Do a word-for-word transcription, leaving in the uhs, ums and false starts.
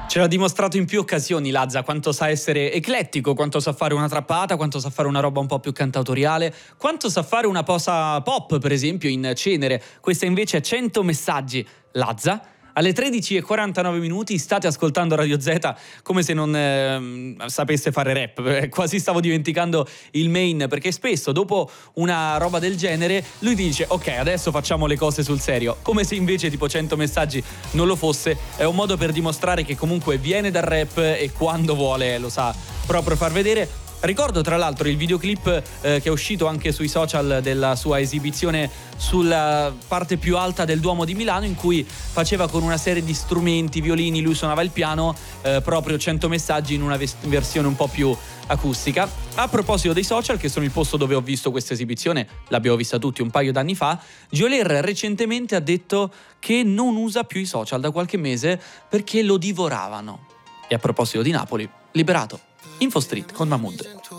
Ce l'ha dimostrato in più occasioni Lazza, quanto sa essere eclettico, quanto sa fare una trappata, quanto sa fare una roba un po' più cantautoriale, quanto sa fare una posa pop, per esempio, in Cenere. Questa invece è cento messaggi. Lazza. Alle tredici e quarantanove minuti state ascoltando Radio Z come se non eh, sapesse fare rap. Quasi stavo dimenticando il main, perché spesso dopo una roba del genere lui dice ok, adesso facciamo le cose sul serio, come se invece tipo cento messaggi non lo fosse. È un modo per dimostrare che comunque viene dal rap e quando vuole lo sa proprio far vedere. Ricordo tra l'altro il videoclip eh, che è uscito anche sui social della sua esibizione sulla parte più alta del Duomo di Milano, in cui faceva con una serie di strumenti, violini, lui suonava il piano, eh, proprio cento messaggi in una ves- versione un po' più acustica. A proposito dei social, che sono il posto dove ho visto questa esibizione, l'abbiamo vista tutti un paio d'anni fa, Geolier recentemente ha detto che non usa più i social da qualche mese perché lo divoravano. E a proposito di Napoli, liberato. Info Street con Mahmood.